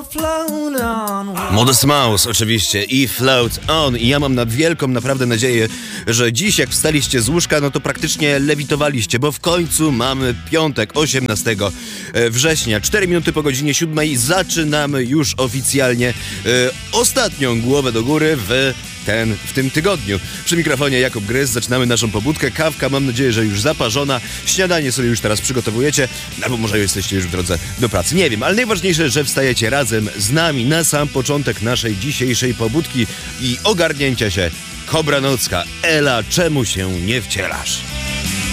Modest Mouse oczywiście i Float On. I ja mam wielką naprawdę nadzieję, że dziś jak wstaliście z łóżka, no to praktycznie lewitowaliście, bo w końcu mamy piątek, 18 września. 4 minuty po godzinie 7 zaczynamy już oficjalnie ostatnią głowę do góry w tym tygodniu. Przy mikrofonie Jakub Gryz, zaczynamy naszą pobudkę. Kawka, mam nadzieję, że już zaparzona. Śniadanie sobie już teraz przygotowujecie, albo może jesteście już w drodze do pracy. Nie wiem, ale najważniejsze, że wstajecie razem z nami na sam początek naszej dzisiejszej pobudki i ogarnięcia się. Kobra Nocka. Ela, czemu się nie wcielasz?